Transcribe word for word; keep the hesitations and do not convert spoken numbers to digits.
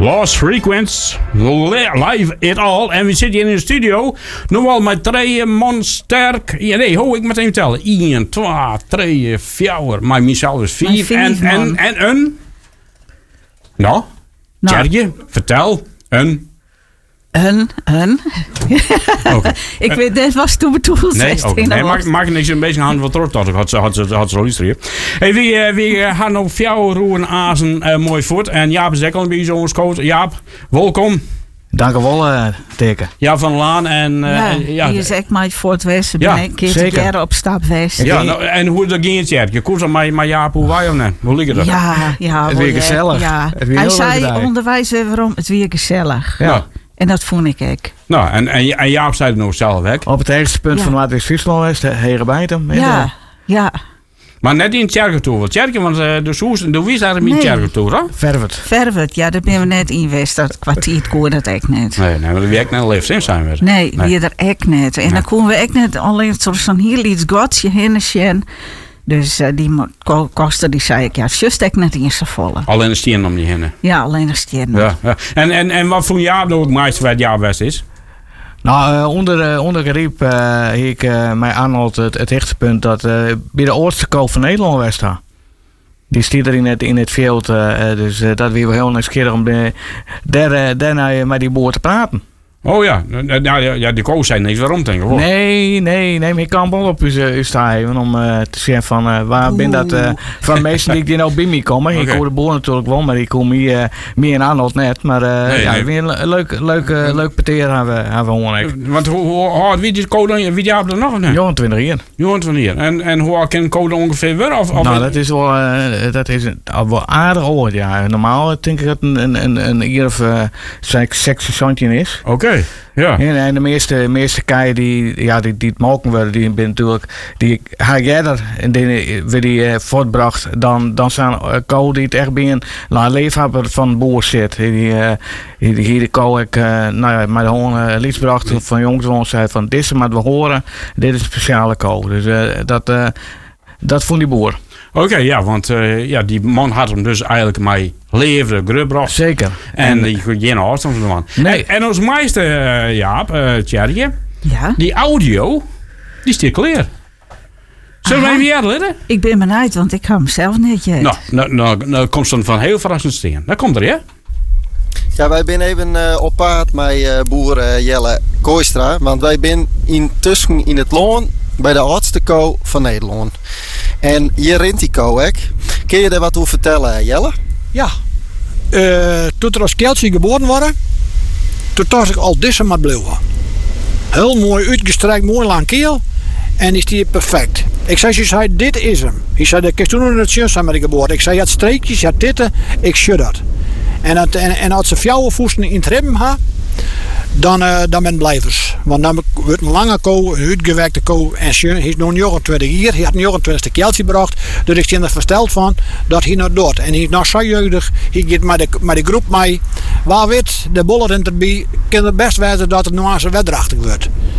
Lost Frequency, live it all. En we zitten hier in de studio. Nog wel met drie man sterk. Ja, nee, hoe ik meteen tellen. één, twee, drie, vier. Maar mezelf is vier. En, en, en een... Nou, nou. Tjerkje, vertel. Een... Een, een. Okay. Ik weet net was toen bedoeld. Nee, okay. nee maak, maak niks een beetje aan wat terug dat ik had ze had ze had ze luisteren. Hey, we we gaan op jouw roeren azen uh, mooi voort en Jaap is ook al een beetje zo'n scout. Jaap, welkom. Dank u wel, uh, Teken. Ja, van Laan en... Uh, ja, ja, hier is echt maar voor het westen. Ja, ben ik een keer zeker op stap geweest. Ja, nou, en hoe dat ging het, Jerk? Je koos aan mij, Jaap, hoe wij of net? Hoe liggen dat? Ja, ja. Het weer gezellig. Ja. Het weer Hij zei onderwijs waarom het weer gezellig. Ja. ja. En dat vond ik ook. Nou, en, en, en Jaap zei het nog zelf, hè? Op het eerste punt ja. van wat is Friesland is, Herenbijten. Ja, ja. Maar net in het Tjerkentoer. Want Tjerken, want uh, de Soes en de Wies hadden niet in het Tjerkentoer, hè? Vervet. Vervet, ja, daar ben we net in geweest. Dat kwartier koor dat echt net. Nee, nee, maar dat werkt net lift in zijn we. Nee, nee. Die er echt net. En nee. dan konden we echt net alleen zo'n heel iets gods heen. Dus uh, die kosten, die zei ik, ja, just ik net in zijn volle. Alleen de stieren om die heen. Ja, alleen de stieren. Ja, ja. En, en, en wat vond Jaap nog het meeste wat Jaap best is? Nou, uh, onder, uh, onder Geriep uh, heb ik uh, mij aanhoudt het, het echte punt dat uh, bij de oudste koop van Nederland was daar. Die stiet er in het, in het veld, uh, dus uh, dat weer heel nieuwsgierig om de, daar, uh, daarna met die boer te praten. Oh ja, ja, ja die koos zijn niks waarom denk ik. Hoor. Nee, nee, nee, maar ik kan wel op u, u staan om uh, te zeggen van uh, waar Oeh. ben dat uh, van meesten die, die nou bij mij komen. Okay. Ik hoor de boer natuurlijk wel, maar ik kom hier uh, meer in aanhoud net. Maar uh, nee, ja, nee. weer een leuk, leuk, uh, leuk peteer hebben we gewoon. Want hoe hard wie die code wie jaar er nog of niet? eenentwintig jaar. eenentwintig jaar. En en hoe kan code ongeveer weer of, of nou, dat is wel uh, dat is een, wel aardig oud. Ja, normaal denk ik dat een een een, een hier of uh, sexy zandje is. Oké. Okay. Ja. En de meeste, meeste keien die, ja, die, die het mogen worden, die ben natuurlijk, die ga jij en die weer die uh, voortbracht, dan, dan zijn uh, kou die het echt bij een la leefhebber van de boer zit. Die, uh, die hier de kou ik, uh, nou ja, maar gewoon uh, liefst bracht van jongens van zei van dit is maar we horen, dit is een speciale kou. Dus uh, dat, uh, dat vond die boer. Oké, okay, ja, want uh, ja, die man had hem dus eigenlijk mij leefde, grubbracht. Zeker. En, en die kon geen afstand van de man. Nee. En, en ons meeste, uh, Jaap, uh, Tjerkje, ja? die audio, die is klaar. Zullen we even jaren? Ik ben benieuwd, want ik ga hem zelf net uit. Nou, nou, nou, nou komt ze van heel verrassend steen. Daar komt er, ja? Ja, wij zijn even uh, op paard met uh, boer uh, Jelle Kooistra. Want wij zijn intussen in het loon bij de oudste kou van Nederland. En hier rint die kou, hè? Kun je daar wat over vertellen, Jelle? Ja. Uh, toen er als keeltje geboren worden, toen dacht ik al deze maar blijven. Heel mooi uitgestrekt, mooi lang keel. En is die perfect. Ik zei, ze zei, dit is hem. Ik zei, ik heb toen nog in het zus met de geboorte. Ik zei, je had streekjes, je had dit, ik schud dat. En, het, en, en als ze fjouwen voesten in het ribben had, dan, uh, dan ben blijvers. Want dan wordt een lange kou, een uitgewerkte kou. En hij is nog negenentwintig hier, hij had een negenentwintigste keeltje gebracht. Dus ik ben er versteld van dat hij nog doet. En hij is nog zo jeugdig, hij gaat met de, met de groep mee. Waar weet, de boller in erbij, kan het best wijzen dat het nog aan zijn weddrachtig wordt.